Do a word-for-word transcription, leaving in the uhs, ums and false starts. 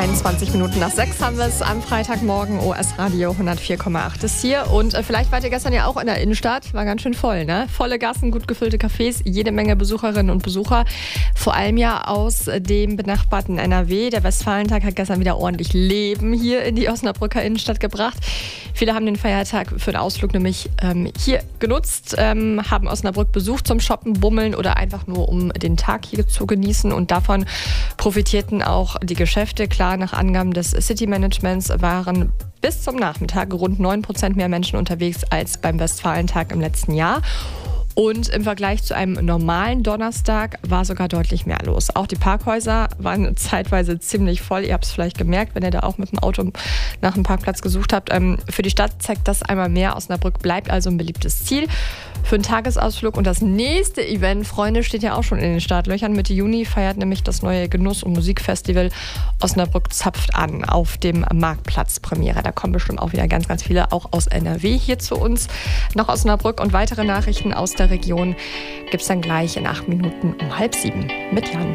einundzwanzig Minuten nach sechs haben wir es am Freitagmorgen. O S Radio hundertvier Komma acht ist hier. Und äh, vielleicht wart ihr gestern ja auch in der Innenstadt. War ganz schön voll, ne? Volle Gassen, gut gefüllte Cafés, jede Menge Besucherinnen und Besucher. Vor allem ja aus dem benachbarten N R W. Der Westfalentag hat gestern wieder ordentlich Leben hier in die Osnabrücker Innenstadt gebracht. Viele haben den Feiertag für den Ausflug nämlich ähm, hier genutzt, ähm, haben Osnabrück besucht zum Shoppen, Bummeln oder einfach nur um den Tag hier zu genießen. Und davon profitierten auch die Geschäfte. Klar, nach Angaben des City Managements waren bis zum Nachmittag rund neun Prozent mehr Menschen unterwegs als beim Westfalentag im letzten Jahr. Und im Vergleich zu einem normalen Donnerstag war sogar deutlich mehr los. Auch die Parkhäuser waren zeitweise ziemlich voll. Ihr habt es vielleicht gemerkt, wenn ihr da auch mit dem Auto nach einem Parkplatz gesucht habt. Ähm, für die Stadt zeigt das einmal mehr. Osnabrück bleibt also ein beliebtes Ziel für einen Tagesausflug. Und das nächste Event, Freunde, steht ja auch schon in den Startlöchern. Mitte Juni feiert nämlich das neue Genuss- und Musikfestival Osnabrück zapft an auf dem Marktplatz Premiere. Da kommen bestimmt auch wieder ganz, ganz viele, auch aus N R W hier zu uns nach Osnabrück. Und weitere Nachrichten aus der Region gibt es dann gleich in acht Minuten um halb sieben mit Jan.